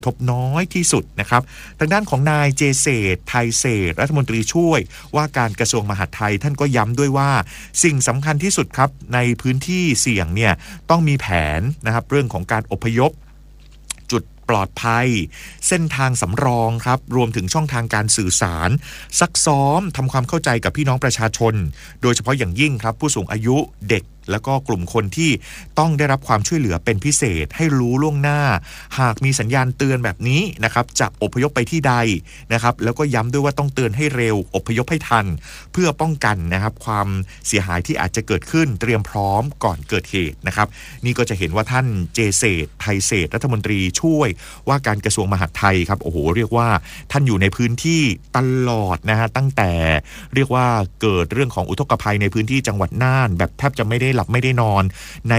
ทบน้อยที่สุดนะครับทางด้านของนายเจเศรษฐ์ไทยเศรษฐ์รัฐมนตรีช่วยว่าการกระทรวงมหาดไทยท่านก็ย้ำด้วยว่าสิ่งสำคัญที่สุดครับในพื้นที่เสี่ยงเนี่ยต้องมีแผนนะครับเรื่องของการอพยพจุดปลอดภัยเส้นทางสำรองครับรวมถึงช่องทางการสื่อสารซักซ้อมทำความเข้าใจกับพี่น้องประชาชนโดยเฉพาะอย่างยิ่งครับผู้สูงอายุเด็กแล้วก็กลุ่มคนที่ต้องได้รับความช่วยเหลือเป็นพิเศษให้รู้ล่วงหน้าหากมีสัญญาณเตือนแบบนี้นะครับจะอพยพไปที่ใดนะครับแล้วก็ย้ำด้วยว่าต้องเตือนให้เร็วอพยพให้ทันเพื่อป้องกันนะครับความเสียหายที่อาจจะเกิดขึ้นเตรียมพร้อมก่อนเกิดเหตุนะครับนี่ก็จะเห็นว่าท่านเจเศรษฐ์ไทยเศรษฐ์รัฐมนตรีช่วยว่าการกระทรวงมหาดไทยครับโอ้โหเรียกว่าท่านอยู่ในพื้นที่ตลอดนะฮะตั้งแต่เรียกว่าเกิดเรื่องของอุทกภัยในพื้นที่จังหวัดน่านแบบแทบจะไม่ได้หลับไม่ได้นอนใน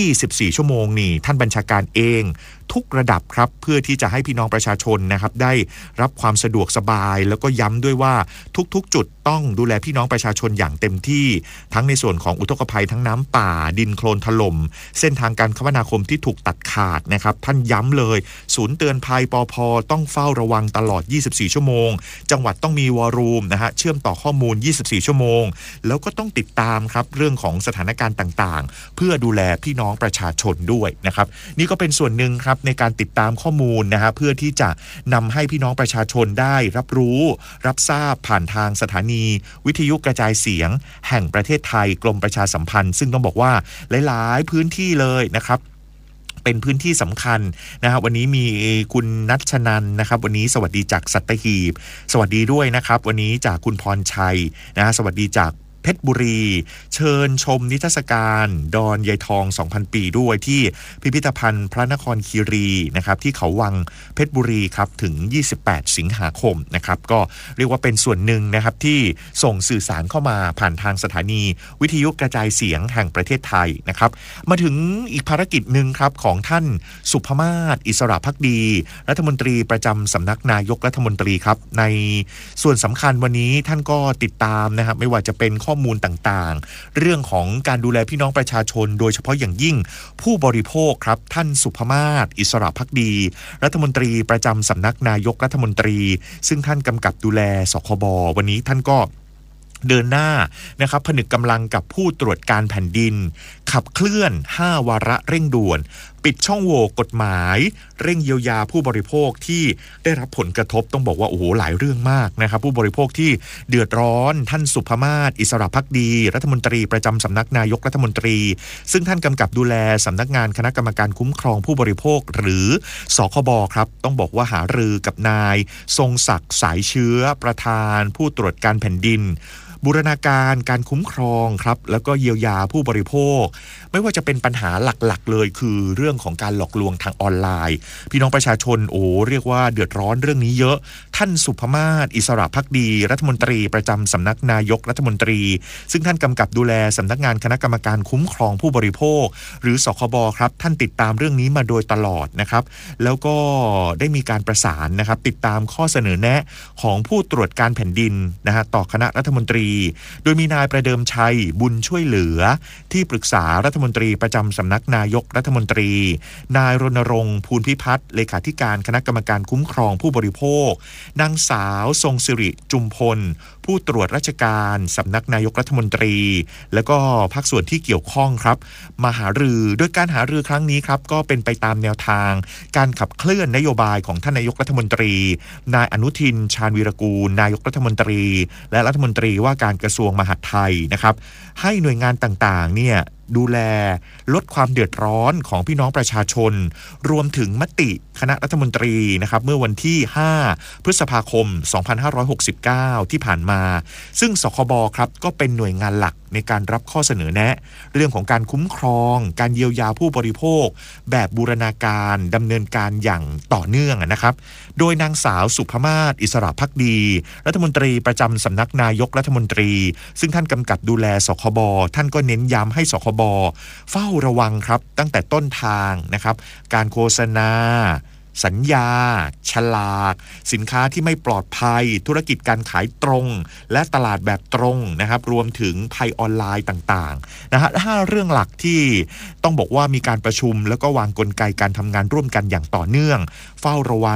24ชั่วโมงนี่ท่านบัญชาการเองทุกระดับครับเพื่อที่จะให้พี่น้องประชาชนนะครับได้รับความสะดวกสบายแล้วก็ย้ำด้วยว่าทุกๆจุดต้องดูแลพี่น้องประชาชนอย่างเต็มที่ทั้งในส่วนของอุทกภัยทั้งน้ำป่าดินโคลนถล่มเส้นทางการคมนาคมที่ถูกตัดขาดนะครับท่านย้ำเลยศูนย์เตือนภัยปภ.ต้องเฝ้าระวังตลอด24ชั่วโมงจังหวัดต้องมีวอลลุ่มนะฮะเชื่อมต่อข้อมูล24ชั่วโมงแล้วก็ต้องติดตามครับเรื่องของสถานการณ์ต่างๆเพื่อดูแลพี่น้องประชาชนด้วยนะครับนี่ก็เป็นส่วนหนึ่งครับในการติดตามข้อมูลนะฮะเพื่อที่จะนำให้พี่น้องประชาชนได้รับรู้รับทราบผ่านทางสถานีวิทยุกระจายเสียงแห่งประเทศไทยกรมประชาสัมพันธ์ซึ่งต้องบอกว่าหลายๆพื้นที่เลยนะครับเป็นพื้นที่สำคัญนะครับวันนี้มีคุณนัชนันนะครับวันนี้สวัสดีจากสัตหีบสวัสดีด้วยนะครับวันนี้จากคุณพรชัยนะฮะสวัสดีจากเพชรบุรีเชิญชมนิทรรศการดอนยายทอง 2,000 ปีด้วยที่พิพิธภัณฑ์พระนครคีรีนะครับที่เขาวังเพชรบุรีครับถึง28สิงหาคมนะครับก็เรียกว่าเป็นส่วนหนึ่งนะครับที่ส่งสื่อสารเข้ามาผ่านทางสถานีวิทยุกระจายเสียงแห่งประเทศไทยนะครับมาถึงอีกภารกิจหนึ่งครับของท่านสุภมาศอิสระภักดีรัฐมนตรีประจำสำนักนายกรัฐมนตรีครับในส่วนสำคัญวันนี้ท่านก็ติดตามนะครับไม่ว่าจะเป็นข้อมูลต่างๆเรื่องของการดูแลพี่น้องประชาชนโดยเฉพาะอย่างยิ่งผู้บริโภคครับท่านสุภมาศอิสระภักดีรัฐมนตรีประจำสำนักนายกรัฐมนตรีซึ่งท่านกำกับดูแลสคบวันนี้ท่านก็เดินหน้านะครับผนึกกำลังกับผู้ตรวจการแผ่นดินขับเคลื่อน5วาระเร่งด่วนปิดช่องโหว่กฎหมายเร่งเยียวยาผู้บริโภคที่ได้รับผลกระทบต้องบอกว่าโอ้โหหลายเรื่องมากนะครับผู้บริโภคที่เดือดร้อนท่านสุภมาศอิสระภักดีรัฐมนตรีประจำสำนักนายกรัฐมนตรีซึ่งท่านกำกับดูแลสำนักงานคณะกรรมการคุ้มครองผู้บริโภคหรือสคบครับต้องบอกว่าหารือกับนายทรงศักดิ์สายเชื้อประธานผู้ตรวจการแผ่นดินบูรณาการการคุ้มครองครับแล้วก็เยียวยาผู้บริโภคไม่ว่าจะเป็นปัญหาหลักๆเลยคือเรื่องของการหลอกลวงทางออนไลน์พี่น้องประชาชนเรียกว่าเดือดร้อนเรื่องนี้เยอะท่านสุภมาศอิสระภักดีรัฐมนตรีประจำสำนักนายกรัฐมนตรีซึ่งท่านกำกับดูแลสำนักงานคณะกรรมการคุ้มครองผู้บริโภคหรือสคบครับท่านติดตามเรื่องนี้มาโดยตลอดนะครับแล้วก็ได้มีการประสานนะครับติดตามข้อเสนอแนะของผู้ตรวจการแผ่นดินนะฮะต่อคณะรัฐมนตรีโดยมีนายประเดิมชัยบุญช่วยเหลือที่ปรึกษารัฐมนตรีประจำสำนักนายกรัฐมนตรีนายรณรงค์ภูลพิพัฒน์เลขาธิการคณะกรรมการคุ้มครองผู้บริโภคนางสาวทรงสิริจุมพลผู้ตรวจราชการสำนักนายกรัฐมนตรีแล้วก็ภาคส่วนที่เกี่ยวข้องครับมาหารือโดยการหารือครั้งนี้ครับก็เป็นไปตามแนวทางการขับเคลื่อนนโยบายของท่านนายกรัฐมนตรีนายอนุทินชาญวีรกูลนายกรัฐมนตรีและรัฐมนตรีว่าการกระทรวงมหาดไทยนะครับให้หน่วยงานต่างๆเนี่ยดูแลลดความเดือดร้อนของพี่น้องประชาชนรวมถึงมติคณะรัฐมนตรีนะครับเมื่อวันที่5พฤษภาคม2569ที่ผ่านมาซึ่งสคบครับก็เป็นหน่วยงานหลักในการรับข้อเสนอแนะเรื่องของการคุ้มครองการเยียวยาผู้บริโภคแบบบูรณาการดำเนินการอย่างต่อเนื่องนะครับโดยนางสาวสุภมาศอิสระภักดีรัฐมนตรีประจำสำนักนายกรัฐมนตรีซึ่งท่านกำกับดูแลสคบท่านก็เน้นย้ำให้สคบเฝ้าระวังครับตั้งแต่ต้นทางนะครับการโฆษณาสัญญาฉลากสินค้าที่ไม่ปลอดภัยธุรกิจการขายตรงและตลาดแบบตรงนะครับรวมถึงภัยออนไลน์ต่างๆนะฮะ5เรื่องหลักที่ต้องบอกว่ามีการประชุมแล้วก็วางกลไกการทำงานร่วมกันอย่างต่อเนื่องเฝ้าระวัง